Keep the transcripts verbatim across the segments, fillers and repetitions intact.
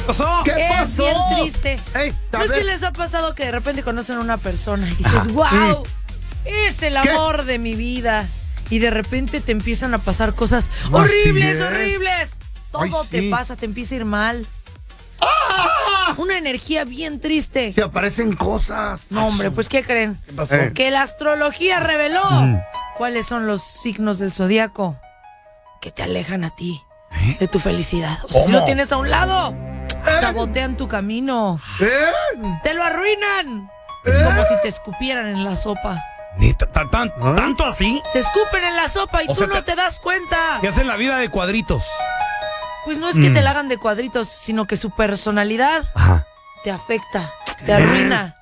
pasó? ¿Qué es pasó? bien triste. Ey, a ¿No sé ver. si les ha pasado que de repente conocen a una persona y dices, wow, es el amor de mi vida? Y de repente te empiezan a pasar cosas horribles, es. horribles. Todo Ay, te sí. pasa, te empieza a ir mal. Una energía bien triste. Se aparecen cosas. No, hombre, pues ¿qué creen? ¿Qué pasó? Eh. Que la astrología reveló Mm. cuáles son los signos del zodiaco que te alejan a ti ¿Eh? de tu felicidad. O sea, si ¿Cómo? lo tienes a un lado, sabotean tu camino, ¿Eh? te lo arruinan. Es ¿Eh? como si te escupieran en la sopa. ¿Neta? ¿Tan, tan, ¿Ah? ¿Tanto así? Te escupen en la sopa y O tú sea, no te- te das cuenta. ¿Qué hacen la vida de cuadritos? Pues no es que Mm. te la hagan de cuadritos, sino que su personalidad Ajá. te afecta, te arruina.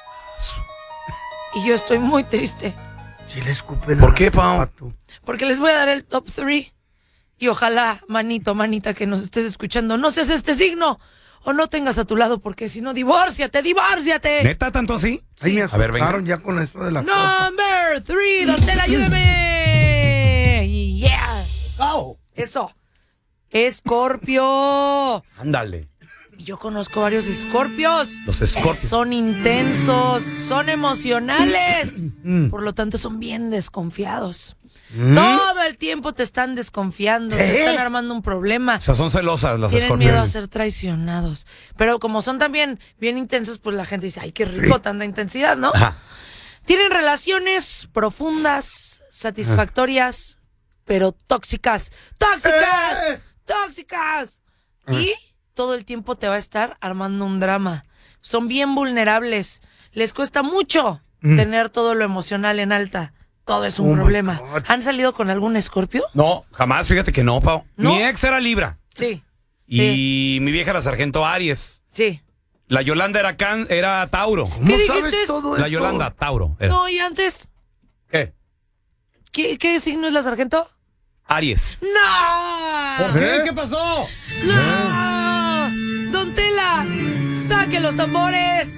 Y yo estoy muy triste Si le escupen ¿Por a qué, la Pau? sopa, tú. porque les voy a dar el top tres. Y ojalá, manito, manita, que nos estés escuchando, no seas este signo o no tengas a tu lado, porque si no, divórciate, divórciate. ¿Neta tanto así? Ay, me A ver, venga. asustaron ya con eso de la sopa. Number three, Don Tela, ayúdame. Yeah. Oh. Eso. Escorpio. Ándale. Yo conozco varios escorpios. Los escorpios. Son intensos, son emocionales. Mm. Por lo tanto, son bien desconfiados. ¿Mm? Todo el tiempo te están desconfiando, te ¿Eh? están armando un problema. O sea, son celosas las Tienen escorpios. miedo a ser traicionados. Pero como son también bien intensos, pues la gente dice, ay, qué rico, tanta intensidad, ¿no? Ajá. Tienen relaciones profundas, satisfactorias, pero tóxicas. ¡Tóxicas! ¡Eh! ¡Tóxicas! Y todo el tiempo te va a estar armando un drama. Son bien vulnerables. Les cuesta mucho tener todo lo emocional en alta. Todo es un Oh my problema. God. ¿Han salido con algún escorpio? No, jamás, fíjate que no, Pau. ¿No? Mi ex era Libra. Sí. Y mi vieja era sargento Aries. Sí. La Yolanda era can, era Tauro. ¿Cómo ¿Qué sabes dijiste? todo La eso? Yolanda, Tauro. era. No, y antes, ¿Qué? ¿qué, qué signo es la sargento? Aries. ¡No! qué? ¿Qué pasó? ¡No! ¡Don Tela! ¡Saque los tambores!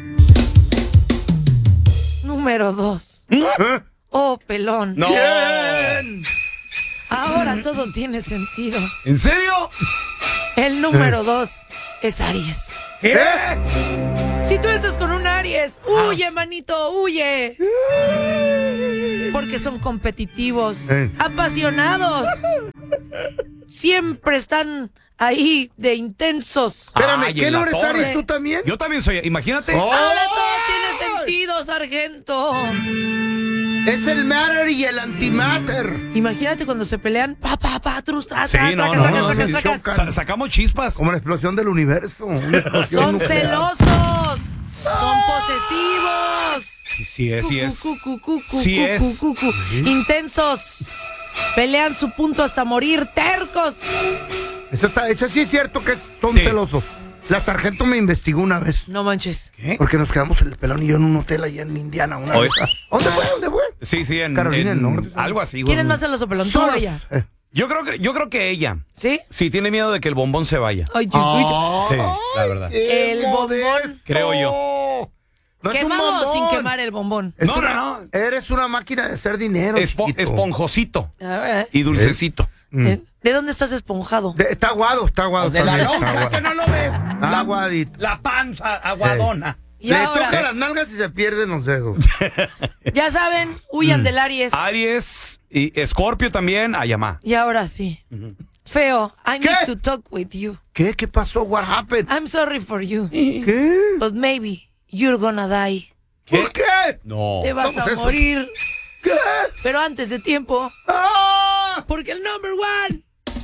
Número dos. ¿Eh? Oh, pelón. No. Bien. Ahora todo tiene sentido. ¿En serio? El número dos es Aries. ¿Qué? Si tú estás con un Aries, huye, manito, huye. Porque son competitivos, Eh. apasionados. Siempre están ahí de intensos. Espérame, Ay, ¿qué en no la eres torre. Aries tú también? Yo también soy, imagínate. Oh. Ahora todo tiene sentido, sargento. Es el matter y el antimatter. Imagínate cuando se pelean, pa, pa, pa, trus, tra, Sí, tra, no, tracas, no, tracas, no, tracas, sí, tracas. chocan. Sa- sacamos chispas. Como la explosión del universo. Una explosión Son nuclear. celosos, son posesivos. Sí, sí es, sí es. Cu, cu, cu, cu, Sí cu, es. cu, cu, cu. Intensos. Pelean su punto hasta morir, tercos. Eso, está, eso sí es cierto que son Sí. celosos. La sargento me investigó una vez. No manches. ¿Qué? Porque nos quedamos el pelón y yo en un hotel allá en Indiana. Una Oye. vez. ¿Dónde fue? ¿Dónde fue? Sí, sí, en, Carolina en del Norte, ¿sabes? algo así. ¿Quién güey. es más celoso, pelón? ¿Tú o Solos. ella? Eh. Yo creo que yo creo que ella. ¿Sí? Sí, tiene miedo de que el bombón se vaya. Ay, ay, ay. Sí, la verdad. ¡Qué El bombón. modesto! Creo yo. No es un ¿Quemado o sin bombón. quemar el bombón? Es No, una- no, no. Eres una máquina de hacer dinero, Espo- chiquito. esponjosito A ver, y dulcecito. ¿eh? ¿De dónde estás esponjado? De- está aguado, está aguado. De la también, está lonja aguado. que no lo ve. La, Aguadito. la panza aguadona. Y Le ahora, toca las nalgas y se pierden los dedos. ya saben, huyan del Aries. Aries y Escorpio también, Ayamá. Y ahora sí. Feo, I ¿Qué? need to talk with you. ¿Qué? ¿Qué pasó? What happened? I'm sorry for you, ¿Qué? but maybe you're gonna die. ¿Por qué? No. Te vas ¿Cómo a es eso? morir, ¿Qué? pero antes de tiempo, ¡Ah! porque el number one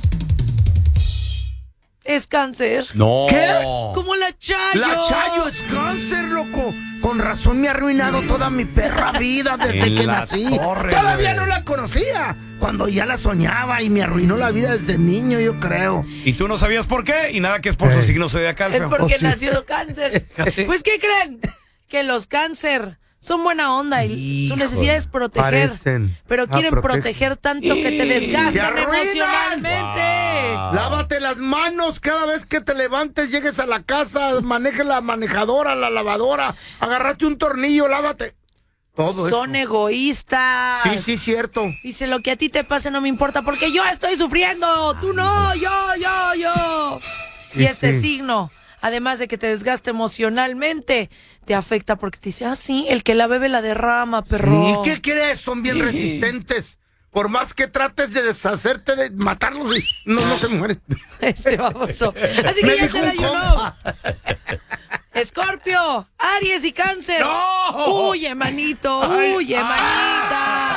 es cáncer. No. ¿Qué? Como la Chayo. La Chayo es cáncer, loco. Con razón me ha arruinado toda mi perra vida desde En que la nací. torre, Todavía güey. no la conocía. Cuando ya la soñaba y me arruinó la vida desde niño, yo creo. Y tú no sabías por qué y nada que es por su Eh. signo zodiacal. Es feo. porque Oh, sí. nació cáncer. Fíjate. Pues, ¿qué creen? Que los cáncer son buena onda y su Híjole, necesidad es proteger. parecen. Pero Ah, quieren protegen. proteger tanto que te ¡Se desgastan arruinan! emocionalmente. Wow. Lávate las manos cada vez que te levantes, llegues a la casa, maneje la manejadora, la lavadora, agarrate un tornillo, lávate. Todo Son eso. egoístas. Sí, sí, cierto. Dice, lo que a ti te pase no me importa porque yo estoy sufriendo. Tú no, yo, yo, yo. Y Y este sí. signo Además de que te desgasta emocionalmente, te afecta porque te dice, ah, sí, el que la bebe la derrama, perro. ¿Y qué crees? Son bien resistentes. Por más que trates de deshacerte, de matarlos, no, no se mueren. Este baboso. Así que Me ya dijo te la un ayunó. compa. Escorpio, Aries y Cáncer. ¡No! Huye, manito, huye, manita.